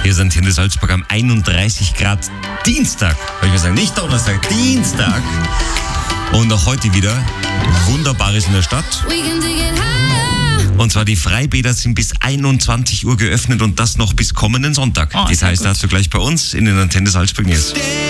Hier sind Antenne Salzburg am 31 Grad Dienstag. Soll ich mal sagen, nicht Donnerstag, Dienstag. Und auch heute wieder Wunderbares in der Stadt. Und zwar die Freibäder sind bis 21 Uhr geöffnet und das noch bis kommenden Sonntag. Das heißt, dazu gleich bei uns in den Antenne Salzburg News.